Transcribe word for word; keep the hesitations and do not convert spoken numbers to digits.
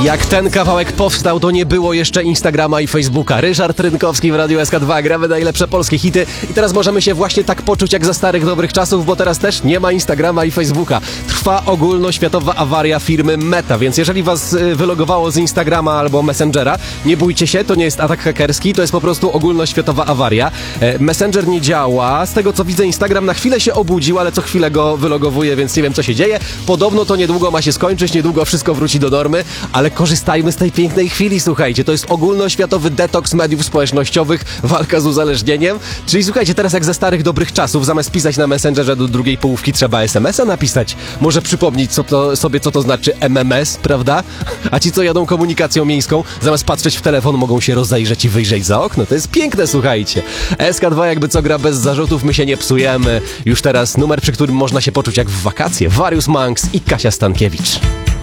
Jak ten kawałek powstał, to nie było jeszcze Instagrama i Facebooka. Ryszard Rynkowski w Radiu S K dwa, gramy najlepsze polskie hity i teraz możemy się właśnie tak poczuć jak za starych dobrych czasów, bo teraz też nie ma Instagrama i Facebooka. Trwa ogólnoświatowa awaria firmy Meta, więc jeżeli was wylogowało z Instagrama albo Messengera, nie bójcie się, to nie jest atak hakerski, to jest po prostu ogólnoświatowa awaria. Messenger nie działa, z tego co widzę Instagram na chwilę się obudził, ale co chwilę go wylogowuje, więc nie wiem co się dzieje. Podobno to niedługo ma się skończyć, niedługo wszystko wróci do normy, ale korzystajmy z tej pięknej chwili, słuchajcie, to jest ogólnoświatowy detoks mediów społecznościowych, walka z uzależnieniem, czyli słuchajcie, teraz jak za starych dobrych czasów, zamiast pisać na Messengerze do drugiej połówki trzeba es em es a napisać, może przypomnieć co to, sobie co to znaczy em em es, prawda? A ci co jadą komunikacją miejską, zamiast patrzeć w telefon mogą się rozejrzeć i wyjrzeć za okno, to jest piękne, słuchajcie. S K dwa jakby co gra bez zarzutów, my się nie psujemy, już teraz numer, przy którym można się poczuć jak w wakacje, Various Monks i Kasia Stankiewicz.